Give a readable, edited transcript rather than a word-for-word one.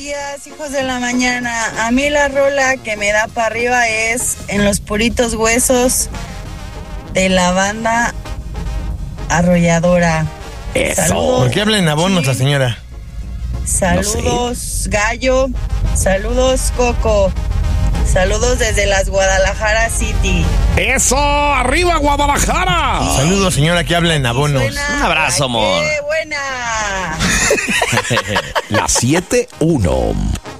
días, hijos de la mañana. A mí la rola que me da para arriba es En los puritos huesos de la banda Arrolladora. Eso. Saludos, ¿Por qué habla en abonos la señora? Saludos, Gallo. Saludos, Coco. Saludos desde las Guadalajara City. ¡Eso! ¡Arriba, Guadalajara! Saludos, señora que habla en abonos. Suena, Un abrazo, ay, amor. ¡Qué buena! La 7-1.